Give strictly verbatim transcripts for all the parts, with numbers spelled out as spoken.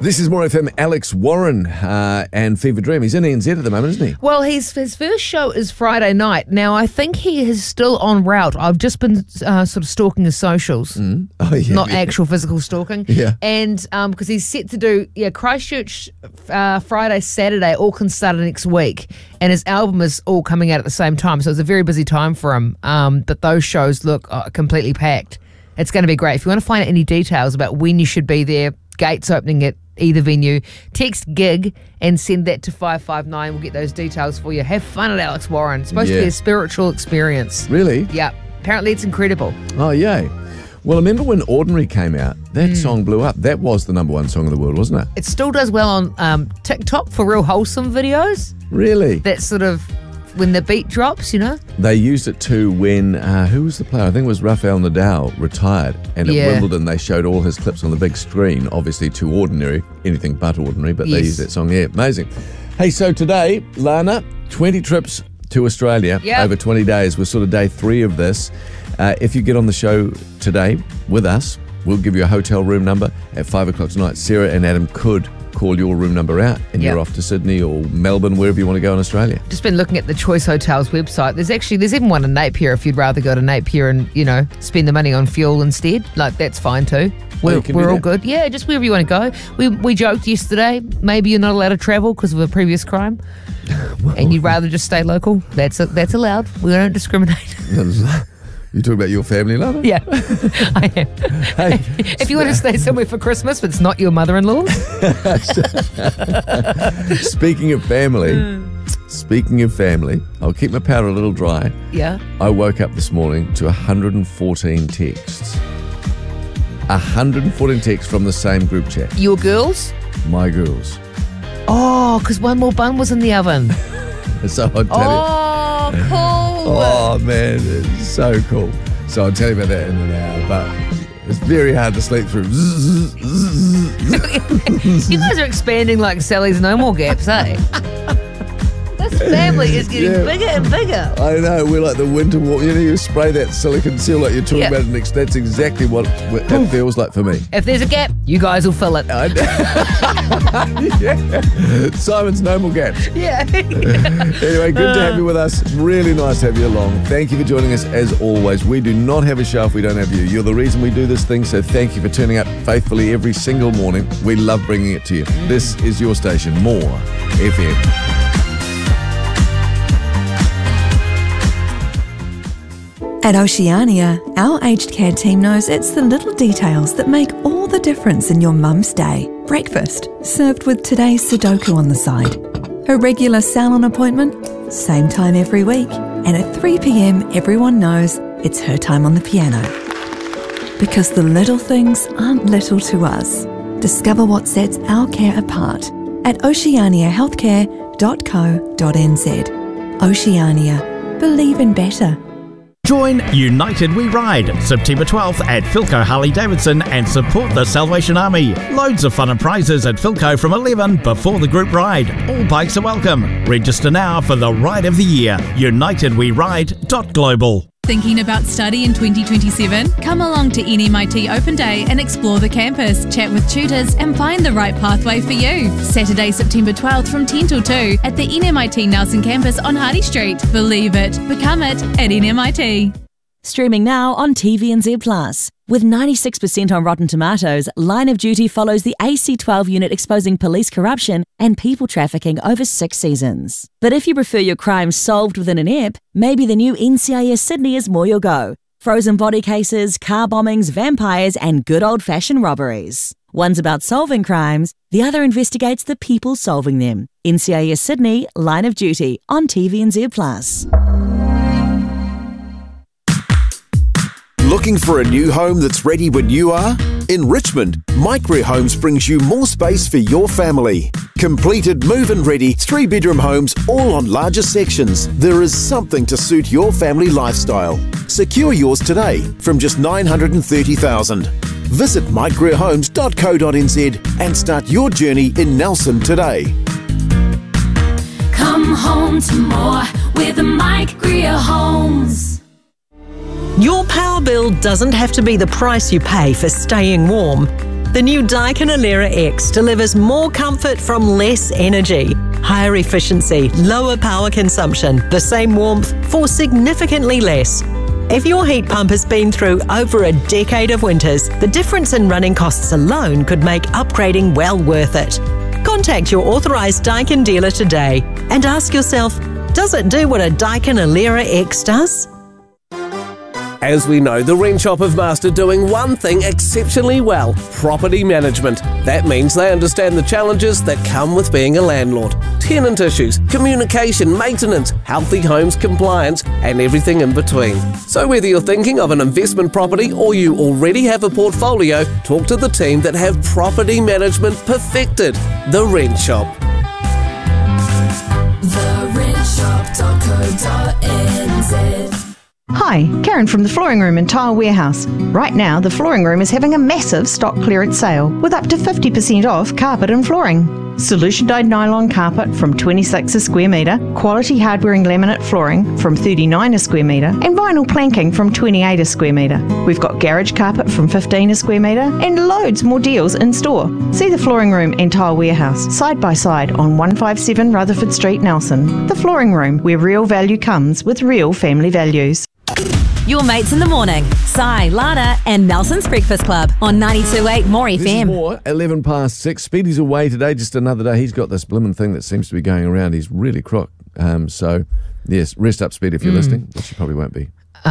This is More F M. Alex Warren uh, and Fever Dream. He's in E N Z at the moment, isn't he? Well, he's, his first show is Friday night. Now, I think he is still en route. I've just been uh, sort of stalking his socials. Mm. Oh, yeah. Not yeah. actual physical stalking. Yeah. And because um, he's set to do, yeah, Christchurch uh, Friday, Saturday, Auckland started next week. And his album is all coming out at the same time. So it's a very busy time for him. Um, but those shows look uh, completely packed. It's going to be great. If you want to find out any details about when you should be there, gates opening at either venue, text GIG and send that to five five nine. We'll get those details for you. Have fun at Alex Warren. It's supposed Yeah. to be a spiritual experience. Really? Yeah. Apparently it's incredible. Oh, yay. Well, I remember when Ordinary came out, that Mm. song blew up. That was the number one song in the world, wasn't it? It still does well on um, TikTok for real wholesome videos. Really? That sort of, when the beat drops, you know? They used it too when, uh, who was the player? I think it was Rafael Nadal retired. And at Yeah. Wimbledon, they showed all his clips on the big screen. Obviously, too ordinary, anything but ordinary, but they Yes. used that song. Yeah, amazing. Hey, so today, Lana, twenty trips to Australia Yep. over twenty days. We're sort of day three of this. Uh, if you get on the show today with us, we'll give you a hotel room number at five o'clock tonight. Sarah and Adam could call your room number out and Yep. you're off to Sydney or Melbourne, wherever you want to go in Australia. Just been looking at the Choice Hotels website. There's actually, there's even one in Napier if you'd rather go to Napier and, you know, spend the money on fuel instead. Like, that's fine too. We're, you can do we're all that. good. Yeah, just wherever you want to go. We we joked yesterday, maybe you're not allowed to travel because of a previous crime and you'd rather just stay local. That's that's allowed. We don't discriminate. You talk about your family, Lana? Yeah, I am. Hey, If you want to stay somewhere for Christmas, but it's not your mother-in-law's. speaking of family, speaking of family, I'll keep my powder a little dry. Yeah. I woke up this morning to one hundred fourteen texts. one hundred fourteen texts from the same group chat. Your girls? My girls. Oh, because one more bun was in the oven. So I'll tell you. Oh, cool. Oh, man, it's so cool. So I'll tell you about that in an hour, but it's very hard to sleep through. You guys are expanding like Sally's No More gaps, eh? This family is getting Yeah. bigger and bigger. I know, we're like the winter war. You know, you spray that silicone seal like you're talking Yeah. about it next. That's exactly what it feels like for me. If there's a gap, you guys will fill it. I yeah. Simon's no more gaps. Yeah. Anyway, good to have you with us. Really nice to have you along. Thank you for joining us as always. We do not have a show if we don't have you. You're the reason we do this thing, so thank you for turning up faithfully every single morning. We love bringing it to you. This is your station, More F M. At Oceania, our aged care team knows it's the little details that make all the difference in your mum's day. Breakfast, served with today's Sudoku on the side. A regular salon appointment, same time every week. And at three p.m, everyone knows it's her time on the piano. Because the little things aren't little to us. Discover what sets our care apart at oceania healthcare dot co dot n z. Oceania. Believe in better. Join United We Ride, September twelfth at Philco Harley Davidson and support the Salvation Army. Loads of fun and prizes at Philco from eleven before the group ride. All bikes are welcome. Register now for the Ride of the Year. united we ride dot global. Thinking about study in twenty twenty-seven? Come along to N M I T Open Day and explore the campus, chat with tutors and find the right pathway for you. Saturday, September twelfth from ten till two at the N M I T Nelson campus on Hardy Street. Believe it, become it at N M I T. Streaming now on T V N Z Plus. With ninety-six percent on Rotten Tomatoes, Line of Duty follows the A C twelve unit exposing police corruption and people trafficking over six seasons. But if you prefer your crimes solved within an ep, maybe the new N C I S Sydney is more your go. Frozen body cases, car bombings, vampires, and good old-fashioned robberies. One's about solving crimes, the other investigates the people solving them. N C I S Sydney, Line of Duty on T V N Z Plus. Looking for a new home that's ready when you are? In Richmond, Micro Homes brings you more space for your family. Completed move-in ready three-bedroom homes all on larger sections. There is something to suit your family lifestyle. Secure yours today from just nine hundred thirty thousand dollars. Visit micro homes dot co dot n z and start your journey in Nelson today. Come home to more with Mike Greer Homes. Your power bill doesn't have to be the price you pay for staying warm. The new Daikin Alera X delivers more comfort from less energy. Higher efficiency, lower power consumption, the same warmth for significantly less. If your heat pump has been through over a decade of winters, the difference in running costs alone could make upgrading well worth it. Contact your authorised Daikin dealer today and ask yourself, does it do what a Daikin Alera X does? As we know, the Rent Shop have mastered doing one thing exceptionally well: property management. That means they understand the challenges that come with being a landlord. Tenant issues, communication, maintenance, healthy homes compliance, and everything in between. So whether you're thinking of an investment property or you already have a portfolio, talk to the team that have property management perfected. The Rent Shop. the rent shop dot co dot n z. Hi, Karen from the Flooring Room in Tile Warehouse. Right now, the Flooring Room is having a massive stock clearance sale with up to fifty percent off carpet and flooring. Solution dyed nylon carpet from twenty-six a square metre, quality hard wearing laminate flooring from thirty-nine a square metre, and vinyl planking from twenty-eight a square metre. We've got garage carpet from fifteen a square metre and loads more deals in store. See the Flooring Room and Tile Warehouse side by side on one fifty-seven Rutherford Street, Nelson. The Flooring Room, where real value comes with real family values. Your mates in the morning. Sai, Lana, and Nelson's Breakfast Club on ninety-two point eight More F M. This is more, eleven past six. Speedy's away today, just another day. He's got this blimmin' thing that seems to be going around. He's really crook. Um, so, yes, rest up, Speedy, if you're Mm. listening, which you probably won't be.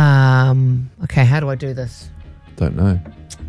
Um. Okay, how do I do this? Don't know.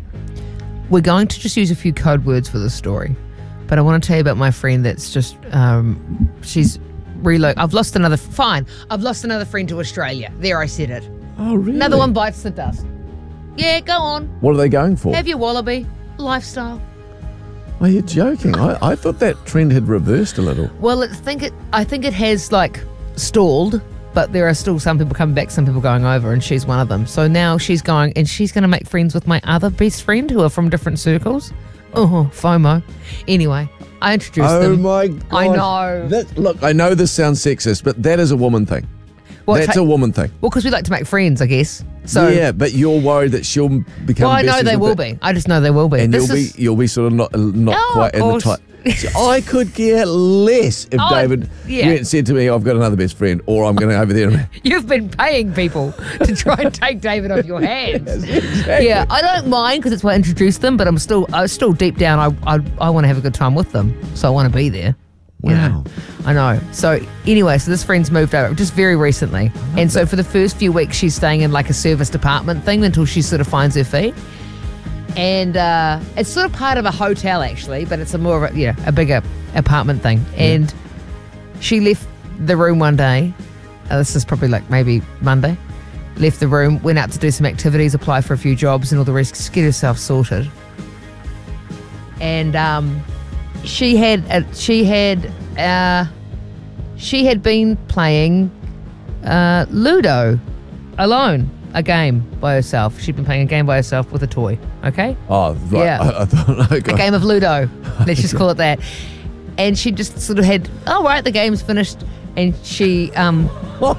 We're going to just use a few code words for this story, but I want to tell you about my friend that's just, um, she's relo- I've lost another, fine, I've lost another friend to Australia. There, I said it. Oh, really? Another one bites the dust. Yeah, go on. What are they going for? Have your wallaby. Lifestyle. Are you joking? I, I thought that trend had reversed a little. Well, I think it. I think it has like stalled, but there are still some people coming back, some people going over, and she's one of them. So now she's going, and she's going to make friends with my other best friend who are from different circles. Oh, FOMO. Anyway, I introduced oh them. Oh my God! I know. That, look, I know this sounds sexist, but that is a woman thing. Well, That's ta- a woman thing. Well, because we like to make friends, I guess. So yeah, but you're worried that she'll become. well, I know besties they with will that. be. I just know they will be. And This you'll is- be you'll be sort of not not Oh, quite in of the course. type. See, I could care less if Oh, David yeah. went and said to me, "I've got another best friend," or "I'm going to over there." And You've been paying people to try and take David off your hands. exactly. Yeah, I don't mind because it's why I introduced them, but I'm still, I still deep down, I, I, I want to have a good time with them, so I want to be there. You Wow. know? I know. So anyway, so this friend's moved over just very recently, and so for the first few weeks she's staying in like a service department thing until she sort of finds her feet. And uh, it's sort of part of a hotel actually, but it's a more of a, yeah, a bigger apartment thing. And she left the room one day. Uh, this is probably like maybe Monday. Left the room, went out to do some activities, apply for a few jobs and all the rest, just get herself sorted. And um, she had uh, she had uh, she had been playing uh, Ludo alone. A game by herself. She'd been playing a game by herself with a toy. Okay? Oh, right. Yeah. I, I thought I got A game of Ludo. Let's just call it that. And she just sort of had, oh, right, the game's finished. And she, um...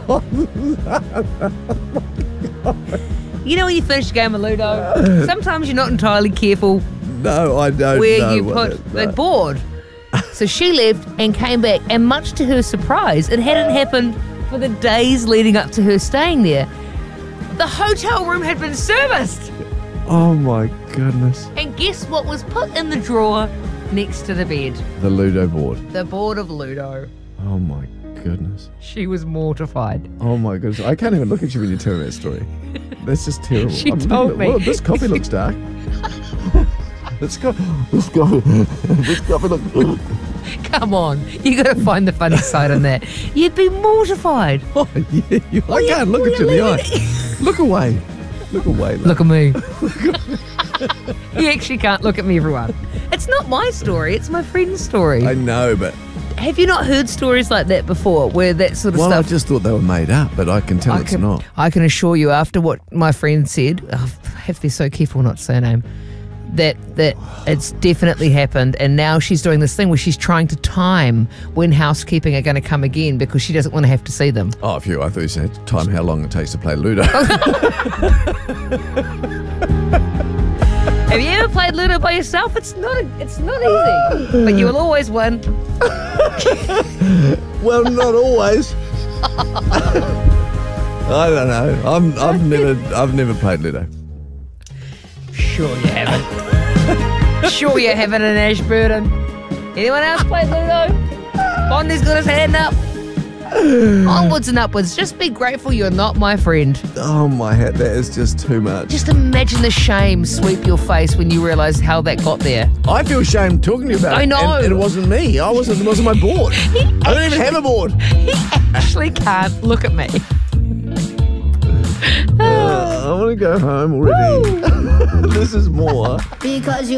you know when you finish a game of Ludo, sometimes you're not entirely careful No, I don't where know you what put that- the no. board. So she left and came back, and much to her surprise, it hadn't happened for the days leading up to her staying there. The hotel room had been serviced. Oh my goodness. And guess what was put in the drawer next to the bed? The Ludo board. The board of Ludo. Oh my goodness. She was mortified. Oh my goodness. I can't even look at you when you tell me that story. That's just terrible. She I'm told looking at- me. Well, this coffee looks dark. Let's go. Let's go. This coffee looks. Come on, you got to find the funny side in that. You'd be mortified. Oh, yeah, you, I can't look at you in the eye. Look away. Look away. Look at me. You actually can't look at me, everyone. It's not my story, it's my friend's story. I know, but Have you not heard stories like that before, where that sort of well, stuff... I just thought they were made up, but I can tell I it's can, not. I can assure you, after what my friend said, oh, I have to be so careful not to say her name, that that it's definitely happened, and now she's doing this thing where she's trying to time when housekeeping are going to come again because she doesn't want to have to see them. Oh, phew, I thought you said time how long it takes to play Ludo. Have you ever played Ludo by yourself? It's not. A, it's not easy, but you will always win. Well, not always. I don't know. I'm. I've never. I've never played Ludo. Sure you haven't. Sure you haven't in Ashburton. Anyone else play Ludo? Bondi's got his hand up. Onwards and upwards. Just be grateful you're not my friend. Oh my hat, that is just too much. Just imagine the shame sweep your face when you realise how that got there. I feel shame talking to you about I it. know. And, and it wasn't me. I wasn't. It wasn't my board. I don't even have a board. He actually can't look at me. Uh, I want to go home already. This is more. Because you